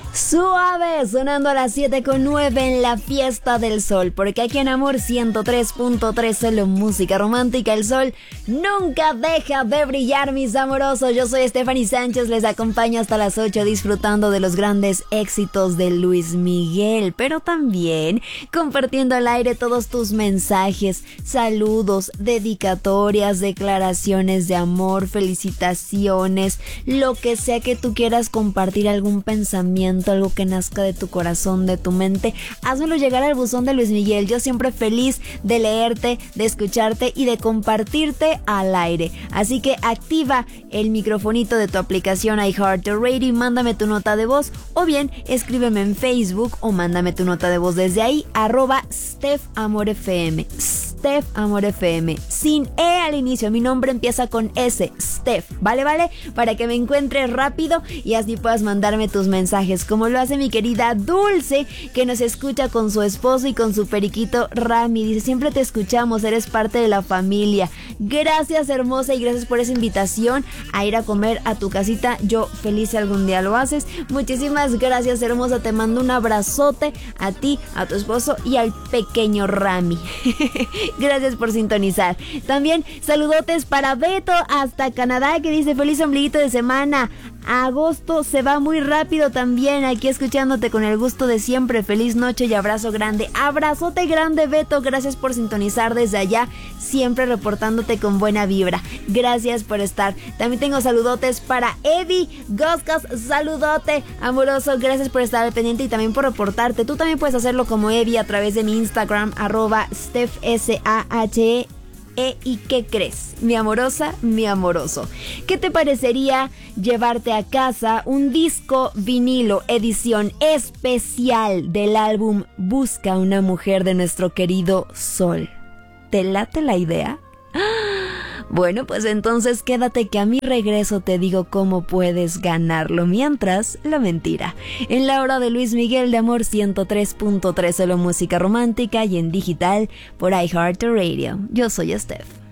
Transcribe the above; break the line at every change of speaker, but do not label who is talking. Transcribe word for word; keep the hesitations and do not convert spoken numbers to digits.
Suave, sonando a las siete con nueve en la fiesta del sol, porque aquí en Amor ciento tres punto tres, solo música romántica. El sol nunca deja de brillar, mis amorosos. Yo soy Stephanie Sánchez, les acompaño hasta las ocho disfrutando de los grandes éxitos de Luis Miguel, pero también compartiendo al aire todos tus mensajes, saludos, dedicatorias, declaraciones de amor, felicitaciones, lo que sea que tú quieras compartir, algún pensamiento, algo que nazca de tu corazón, de tu mente, házmelo llegar al buzón de Luis Miguel. Yo siempre feliz de leerte, de escucharte y de compartirte al aire. Así que activa el microfonito de tu aplicación iHeartRadio y mándame tu nota de voz, o bien escríbeme en Facebook o mándame tu nota de voz desde ahí, arroba StephAmorFM. Steph Amor F M, sin E al inicio, mi nombre empieza con S, Steph, ¿vale? ¿Vale? Para que me encuentres rápido y así puedas mandarme tus mensajes, como lo hace mi querida Dulce, que nos escucha con su esposo y con su periquito Rami. Dice, siempre te escuchamos, eres parte de la familia. Gracias, hermosa, y gracias por esa invitación a ir a comer a tu casita. Yo feliz si algún día lo haces. Muchísimas gracias, hermosa, te mando un abrazote a ti, a tu esposo y al pequeño Rami. Gracias por sintonizar. También saludotes para Beto hasta Canadá, que dice feliz ombliguito de semana. Agosto se va muy rápido también, aquí escuchándote con el gusto de siempre. Feliz noche y abrazo grande. Abrazote grande, Beto. Gracias por sintonizar desde allá, siempre reportándote con buena vibra. Gracias por estar. También tengo saludotes para Eddie Goscas. Saludote amoroso. Gracias por estar al pendiente y también por reportarte. Tú también puedes hacerlo como Eddie a través de mi Instagram, arroba Steph S A H E. E, ¿y qué crees? Mi amorosa, mi amoroso, ¿qué te parecería llevarte a casa un disco vinilo edición especial del álbum Busca una mujer de nuestro querido Sol? ¿Te late la idea? Bueno, pues entonces quédate que a mi regreso te digo cómo puedes ganarlo. Mientras, la mentira. En la hora de Luis Miguel de Amor ciento tres punto tres, solo música romántica y en digital por iHeartRadio. Yo soy Steph.